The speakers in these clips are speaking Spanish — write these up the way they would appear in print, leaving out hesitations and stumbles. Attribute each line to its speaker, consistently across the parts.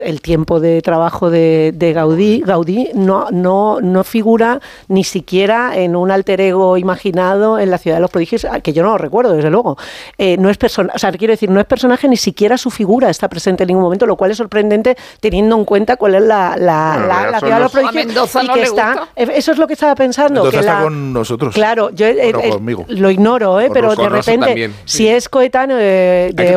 Speaker 1: el tiempo de trabajo de Gaudí no figura ni siquiera en un alter ego imaginado en la Ciudad de los Prodigios, que yo no lo recuerdo, desde luego. No es quiero decir, no es personaje, ni siquiera su figura está presente en ningún momento, lo cual es sorprendente teniendo en cuenta cuál es la Ciudad de los Prodigios.
Speaker 2: A Mendoza no le gusta.
Speaker 1: Eso es lo que estaba pensando.
Speaker 3: Mendoza está con nosotros.
Speaker 1: Claro, yo
Speaker 3: conmigo.
Speaker 1: lo ignoro, pero de repente,
Speaker 4: también.
Speaker 1: si es coetáneo de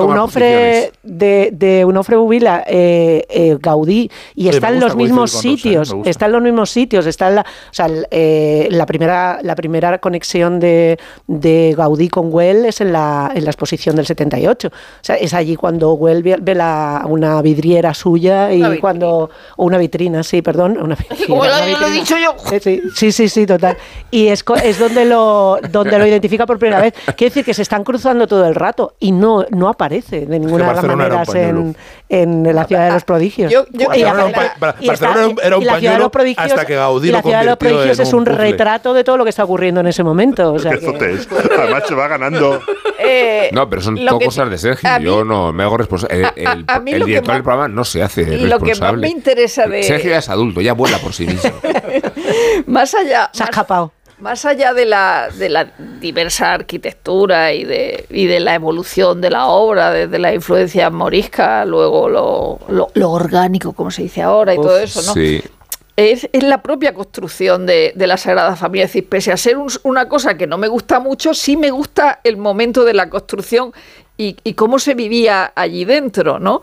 Speaker 1: Onofre Bubila, Gaudí, y está en los mismos sitios, está en la primera conexión de Gaudí con Güell es en la exposición del 78. O sea, es allí cuando Güell ve una vidriera suya una vitrina, sí, perdón, una vitrina.
Speaker 2: Como lo he dicho yo.
Speaker 1: Sí, total. Y es donde lo identifica por primera vez. Quiere decir que se están cruzando todo el rato y no aparece de ninguna de las maneras en la Ciudad de los Prodigios.
Speaker 3: Barcelona era un pañuelo hasta que Gaudí lo convirtió en un
Speaker 1: La Ciudad de los Prodigios es un retrato de todo lo que está ocurriendo en ese momento. O sea
Speaker 5: Además se va ganando.
Speaker 4: No, pero son todo cosas de Sergio. Yo no me hago responsable. El director del programa no se hace responsable.
Speaker 2: Lo que más me interesa de...
Speaker 4: Sergio ya es adulto, ya vuela por sí mismo.
Speaker 2: Más allá...
Speaker 1: Se ha escapado.
Speaker 2: Más allá de la diversa arquitectura y de la evolución de la obra, desde la influencia morisca, luego lo orgánico, como se dice ahora, y todo eso, ¿no?
Speaker 4: Sí.
Speaker 2: Es la propia construcción de la Sagrada Familia. Es decir, pese a ser una cosa que no me gusta mucho, sí me gusta el momento de la construcción y cómo se vivía allí dentro, ¿no?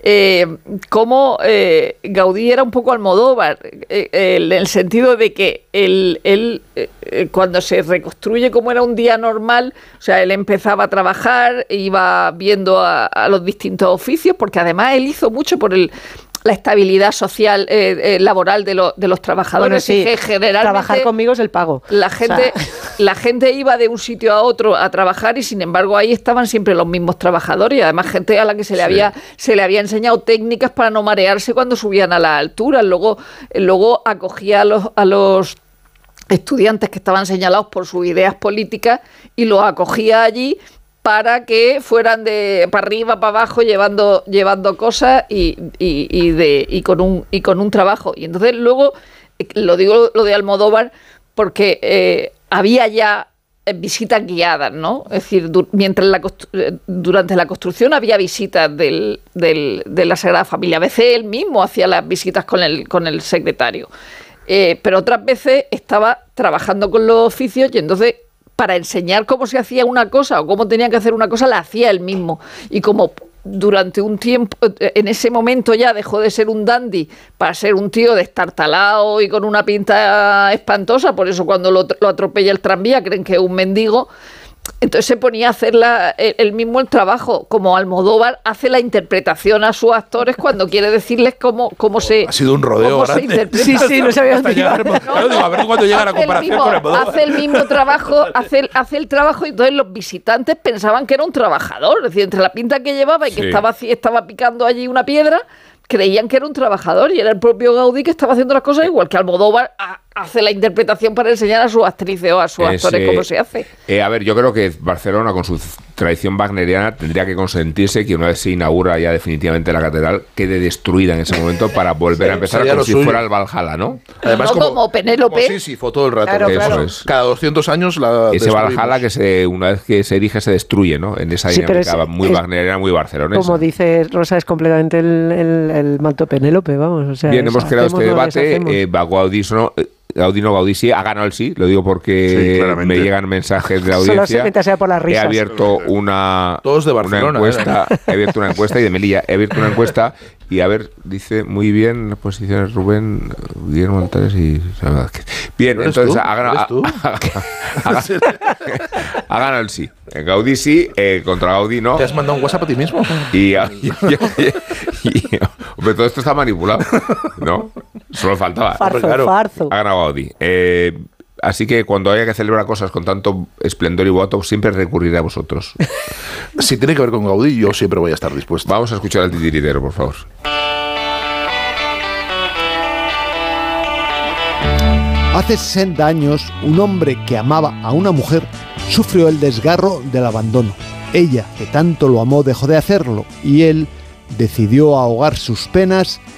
Speaker 2: Cómo Gaudí era un poco Almodóvar, en el sentido de que él cuando se reconstruye como era un día normal, o sea, él empezaba a trabajar, iba viendo a los distintos oficios, porque además él hizo mucho por la estabilidad social, laboral de los trabajadores.
Speaker 1: Bueno, sí,
Speaker 2: que generalmente
Speaker 1: trabajar conmigo es el pago.
Speaker 2: La gente iba de un sitio a otro a trabajar y sin embargo ahí estaban siempre los mismos trabajadores y además gente a la que se le había enseñado técnicas para no marearse cuando subían a las alturas. Luego acogía a los estudiantes que estaban señalados por sus ideas políticas y los acogía allí para que fueran de para arriba, para abajo, llevando cosas y con un trabajo. Y entonces luego, lo digo lo de Almodóvar, porque había ya visitas guiadas, ¿no? Es decir, durante la construcción había visitas de la Sagrada Familia. A veces él mismo hacía las visitas con el secretario. Pero otras veces estaba trabajando con los oficios y entonces para enseñar cómo se hacía una cosa o cómo tenía que hacer una cosa, la hacía él mismo. Y como durante un tiempo, en ese momento ya dejó de ser un dandy para ser un tío destartalado y con una pinta espantosa, por eso cuando lo atropella el tranvía creen que es un mendigo. Entonces se ponía a hacer él mismo el trabajo, como Almodóvar hace la interpretación a sus actores cuando quiere decirles cómo se...
Speaker 3: Ha sido un rodeo grande.
Speaker 1: Sí, no sabía dónde iba.
Speaker 3: A ver cuándo llega la comparación con Almodóvar.
Speaker 2: Hace el mismo trabajo, hace el trabajo y entonces los visitantes pensaban que era un trabajador. Es decir, entre la pinta que llevaba y que estaba picando allí una piedra, creían que era un trabajador y era el propio Gaudí que estaba haciendo las cosas igual que Almodóvar hace la interpretación para enseñar a sus actrices o a sus actores cómo se hace.
Speaker 4: A ver, yo creo que Barcelona, con su tradición wagneriana, tendría que consentirse que una vez se inaugura ya definitivamente la catedral, quede destruida en ese momento para volver a empezar como si fuera el Valhalla, ¿no?
Speaker 2: Además, como Penélope.
Speaker 3: Sí, fue todo el rato.
Speaker 1: Claro.
Speaker 4: Es.
Speaker 3: Cada 200 años
Speaker 4: ese Valhalla que una vez que se erige se destruye, ¿no? En esa dinámica muy wagneriana, muy barcelonesa.
Speaker 1: Como dice Rosa, es completamente el manto Penélope, vamos. O sea,
Speaker 4: bien, hemos creado este debate. Gaudí sí, ha ganado el sí, lo digo porque me llegan mensajes de la audiencia.
Speaker 1: Sea por las risas.
Speaker 4: He abierto una
Speaker 3: encuesta,
Speaker 4: he abierto una encuesta y de Melilla, he abierto una encuesta y a ver, dice muy bien las posiciones Rubén, Guillermo Montares y bien, entonces ha ganado el sí. Gaudí sí, contra Gaudí no.
Speaker 3: ¿Te has mandado un WhatsApp a ti mismo?
Speaker 4: Y hombre, todo esto está manipulado, ¿no? Solo faltaba.
Speaker 1: Farzo.
Speaker 4: Ha ganado Gaudí. Así que cuando haya que celebrar cosas con tanto esplendor y boato, siempre recurriré a vosotros.
Speaker 3: Si tiene que ver con Gaudí, yo siempre voy a estar dispuesto.
Speaker 4: Vamos a escuchar al titiritero, por favor.
Speaker 6: Hace 60 años, un hombre que amaba a una mujer sufrió el desgarro del abandono. Ella, que tanto lo amó, dejó de hacerlo y él decidió ahogar sus penas